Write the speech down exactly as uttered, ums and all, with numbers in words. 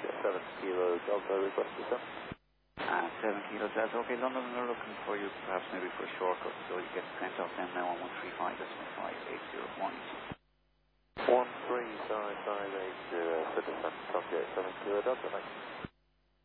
seven kilo Delta request to sir. Uh, seven kilos, that's okay. London are looking for you perhaps maybe for a shortcut, so you get sent off them now on one three five, that's one five eight zero one. one three five five eight zero, citizen, copy seven kilo Delta, thanks.